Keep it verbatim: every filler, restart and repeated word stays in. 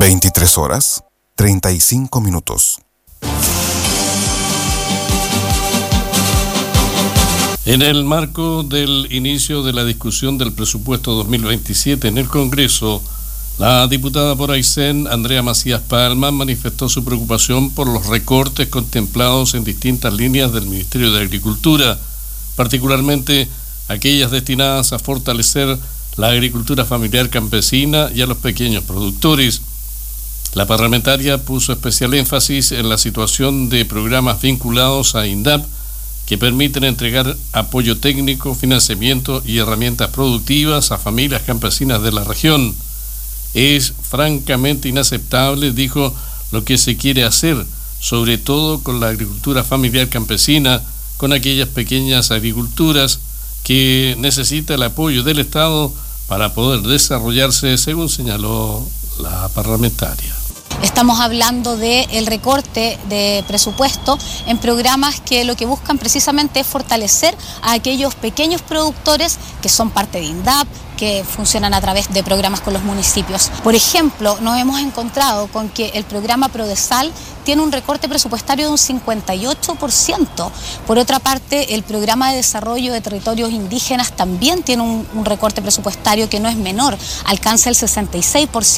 veintitrés horas, treinta y cinco minutos. En el marco del inicio de la discusión del presupuesto dos mil veintisiete en el Congreso, la diputada por Aysén, Andrea Macías Palma, manifestó su preocupación por los recortes contemplados en distintas líneas del Ministerio de Agricultura, particularmente aquellas destinadas a fortalecer la agricultura familiar campesina y a los pequeños productores. La parlamentaria puso especial énfasis en la situación de programas vinculados a INDAP que permiten entregar apoyo técnico, financiamiento y herramientas productivas a familias campesinas de la región. Es francamente inaceptable, dijo, lo que se quiere hacer, sobre todo con la agricultura familiar campesina, con aquellas pequeñas agriculturas que necesita el apoyo del Estado para poder desarrollarse, según señaló la parlamentaria. Estamos hablando del recorte de presupuesto en programas que lo que buscan precisamente es fortalecer a aquellos pequeños productores que son parte de INDAP, que funcionan a través de programas con los municipios. Por ejemplo, nos hemos encontrado con que el programa Prodesal tiene un recorte presupuestario de un cincuenta y ocho por ciento. Por otra parte, el programa de desarrollo de territorios indígenas también tiene un, un recorte presupuestario que no es menor, alcanza el sesenta y seis por ciento.